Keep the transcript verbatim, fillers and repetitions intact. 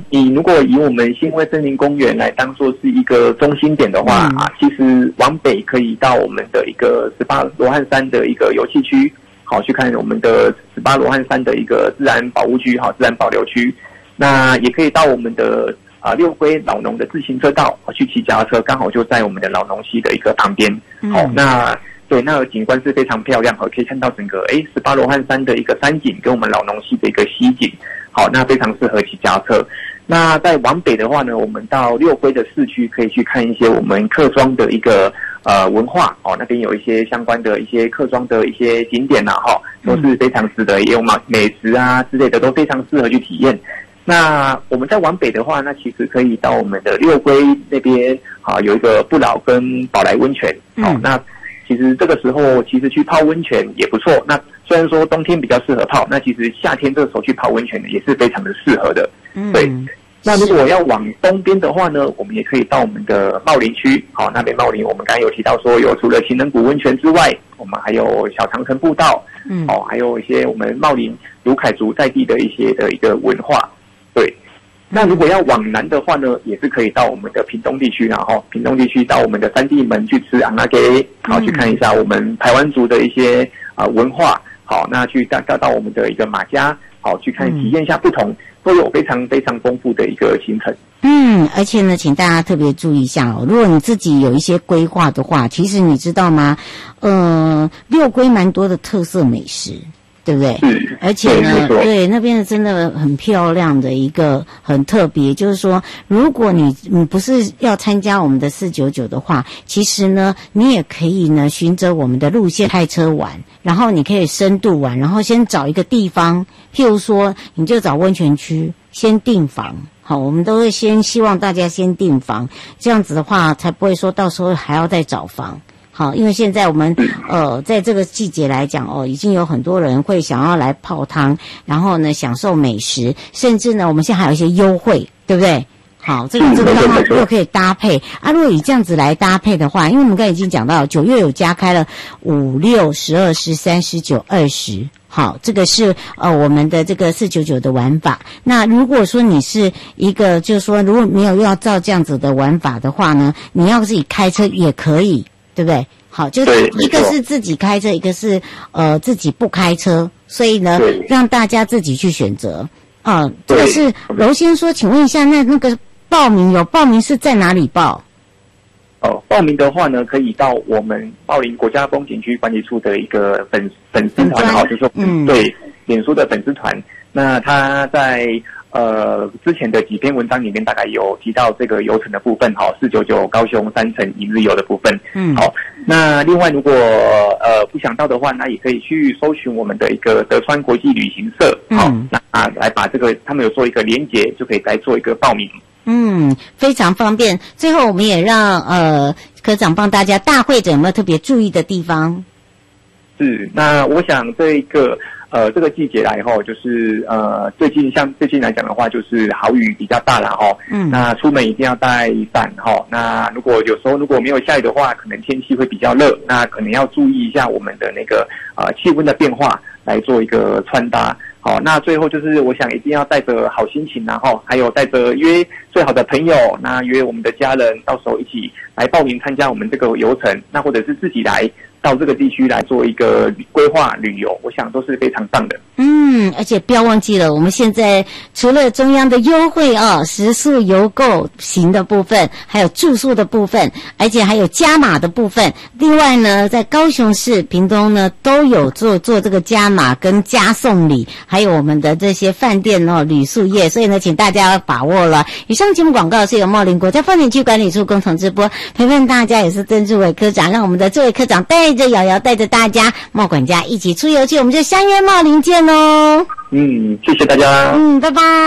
你如果以我们新威森林公园来当做是一个中心点的话、嗯、啊，其实往北可以到我们的一个十八罗汉山的一个游憩区，好去看我们的十八罗汉山的一个自然保护区，好自然保留区。那也可以到我们的啊六龟老农的自行车道去骑脚踏车，刚好就在我们的老农溪的一个旁边。好、嗯，那对那个景观是非常漂亮，好可以看到整个诶十八罗汉山的一个山景跟我们老农溪的一个溪景，好那非常适合骑脚踏车。那再往北的话呢，我们到六龟的市区可以去看一些我们客庄的一个呃文化哦，那边有一些相关的一些客庄的一些景点呐、啊，哈都是非常值得，也有嘛美食啊之类的都非常适合去体验。那我们再往北的话，那其实可以到我们的六龟那边啊，有一个不老跟宝来温泉，好、嗯，那其实这个时候其实去泡温泉也不错。那虽然说冬天比较适合泡，那其实夏天这个时候去泡温泉呢也是非常的适合的。嗯，对。那如果要往东边的话呢，我们也可以到我们的茂林区，好，那边茂林我们刚才有提到说有除了情人谷温泉之外，我们还有小长城步道，嗯，哦，还有一些我们茂林卢凯族在地的一些的一个文化。对，那如果要往南的话呢，也是可以到我们的屏东地区，然后屏东地区到我们的三地门去吃昂拉给，好去看一下我们排湾族的一些啊、呃、文化，好，那去到到我们的一个马家，好去看体验一下不同，都有非常非常丰富的一个行程。 嗯，而且呢，请大家特别注意一下哦，如果你自己有一些规划的话，其实你知道吗？呃，六龟蛮多的特色美食。对不对？嗯，而且呢，对那边的真的很漂亮的一个很特别，就是说，如果你你不是要参加我们的四九九的话，其实呢，你也可以呢循着我们的路线开车玩，然后你可以深度玩，然后先找一个地方，譬如说，你就找温泉区，先订房。好，我们都会先希望大家先订房，这样子的话才不会说到时候还要再找房。好，因为现在我们呃在这个季节来讲哦，已经有很多人会想要来泡汤，然后呢享受美食，甚至呢我们现在还有一些优惠，对不对？好，这个这个刚好又可以搭配啊。如果以这样子来搭配的话，因为我们刚才已经讲到九月有加开了五六十二十三十九二十。好，这个是呃我们的这个四九九的玩法。那如果说你是一个就是说如果没有要照这样子的玩法的话呢，你要自己开车也可以。对不对？好，就是一个是自己开车，一个是呃自己不开车，所以呢，让大家自己去选择。啊、呃，这个是柔先说，请问一下，那那个报名有报名是在哪里报？ 哦，报名的话呢，可以到我们茂林国家风景区管理处的一个粉粉丝团，好，就是说，嗯，对，脸书的粉丝团。那他在呃之前的几篇文章里面大概有提到这个游程的部分，好，四九九高雄三城一日游的部分，嗯，好，那另外如果呃不想到的话，那也可以去搜寻我们的一个德川国际旅行社，好，嗯、那啊来把这个他们有做一个连结，就可以来做一个报名。 嗯，非常方便。最后我们也让呃科长帮大家大会者有没有特别注意的地方？ 是，那我想这个。呃，这个季节来后，就是呃，最近像最近来讲的话，就是豪雨比较大了哈。嗯。那出门一定要带伞哈。那如果有时候如果没有下雨的话，可能天气会比较热，那可能要注意一下我们的那个呃气温的变化，来做一个穿搭。好，那最后就是我想一定要带着好心情，然后还有带着约最好的朋友，那约我们的家人，到时候一起来报名参加我们这个游程，那或者是自己来。到这个地区来做一个规划旅游，我想都是非常棒的。 嗯，而且不要忘记了，我们现在除了中央的优惠啊，食宿游购行的部分，还有住宿的部分，而且还有加码的部分。另外呢，在高雄市、屏东呢都有做做这个加码跟加送礼，还有我们的这些饭店哦、旅宿业，所以呢，请大家要把握了。以上节目广告是由茂林国家风景区管理处共同直播，陪伴大家也是曾志伟科长，让我们的这位科长带着瑶瑶带着大家茂管家一起出游去，我们就相约茂林见喽。 嗯，谢谢大家。 嗯，拜拜。